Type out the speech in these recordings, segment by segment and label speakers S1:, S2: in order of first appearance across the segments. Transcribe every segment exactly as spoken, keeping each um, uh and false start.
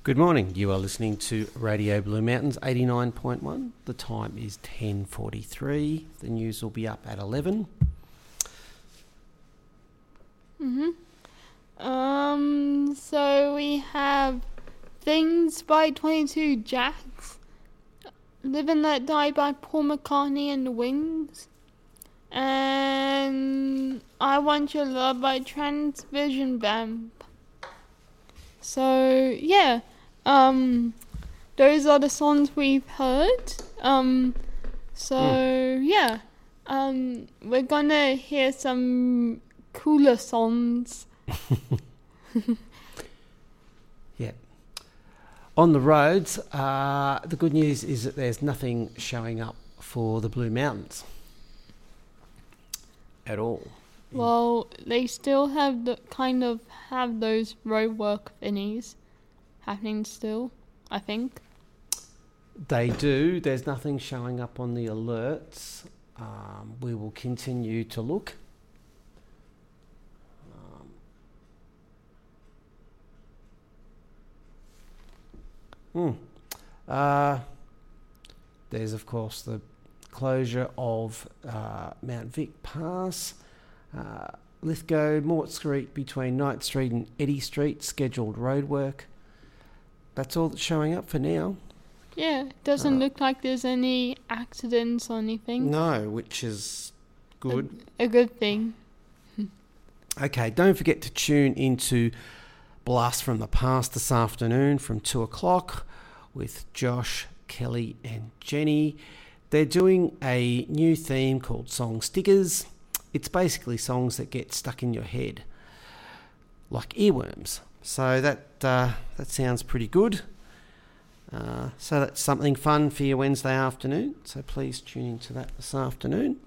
S1: Good morning. You are listening to Radio Blue Mountains eighty-nine point one. The time is ten forty-three. The news will be up at eleven.
S2: Mm-hmm. Um, so we have Things by twenty-two Jacks, Live and Let Die by Paul McCartney and the Wings, and I Want Your Love by Transvision Vamp. So, yeah, um, those are the songs we've heard. Um, so, mm. yeah, um, we're gonna hear some cooler songs.
S1: Yeah. On the roads, uh, the good news is that there's nothing showing up for the Blue Mountains at all.
S2: Well, they still have the kind of have those roadwork thingies happening still, I think.
S1: They do. There's nothing showing up on the alerts. Um, we will continue to look. Um, hmm. uh, there's, of course, the closure of uh, Mount Vic Pass. Uh, Lithgow, Mort Street between Knight Street and Eddy Street, scheduled roadwork. That's all that's showing up for now.
S2: Yeah, it doesn't
S1: uh,
S2: look like there's any accidents or anything.
S1: No, which is good.
S2: A, a good thing.
S1: Okay, don't forget to tune into Blast from the Past this afternoon from two o'clock with Josh, Kelly and Jenny. They're doing a new theme called Song Stickers. It's basically songs that get stuck in your head, like earworms. So that uh, that sounds pretty good. Uh, so that's something fun for your Wednesday afternoon. So please tune into that this afternoon.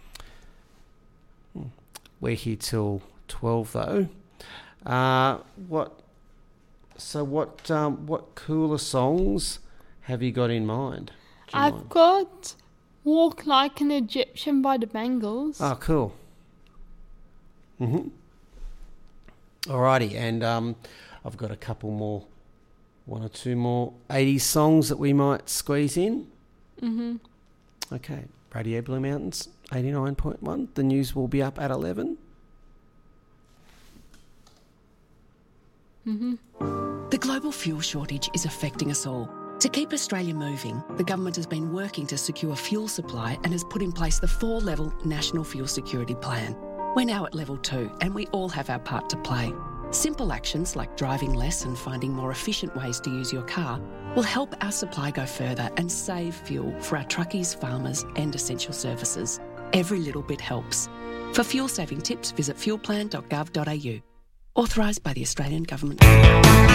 S1: We're here till twelve though. Uh, what? So what? Um, what cooler songs have you got in mind?
S2: I've mind? got "Walk Like an Egyptian" by the Bangles.
S1: Oh, cool. Mm-hmm. Alrighty, and um, I've got a couple more, one or two more eighties songs that we might squeeze in.
S2: Mm-hmm.
S1: Okay, Radio Blue Mountains, eighty-nine point one. The news will be up at eleven.
S2: Mm-hmm.
S3: The global fuel shortage is affecting us all. To keep Australia moving, the government has been working to secure fuel supply and has put in place the four-level National Fuel Security Plan. We're now at level two, and we all have our part to play. Simple actions like driving less and finding more efficient ways to use your car will help our supply go further and save fuel for our truckies, farmers and essential services. Every little bit helps. For fuel-saving tips, visit fuel plan dot gov dot a u. Authorised by the Australian Government.